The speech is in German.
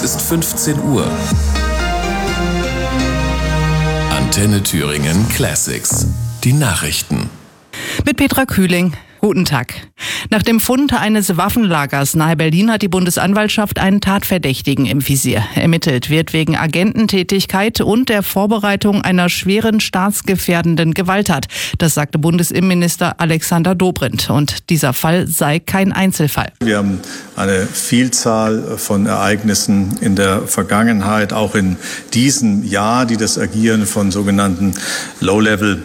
Es ist 15 Uhr. Antenne Thüringen Classics. Die Nachrichten. Mit Petra Kühling. Guten Tag. Nach dem Fund eines Waffenlagers nahe Berlin hat die Bundesanwaltschaft einen Tatverdächtigen im Visier. Ermittelt wird wegen Agententätigkeit und der Vorbereitung einer schweren staatsgefährdenden Gewalttat. Das sagte Bundesinnenminister Alexander Dobrindt. Und dieser Fall sei kein Einzelfall. Wir haben eine Vielzahl von Ereignissen in der Vergangenheit, auch in diesem Jahr, die das Agieren von sogenannten Low-Level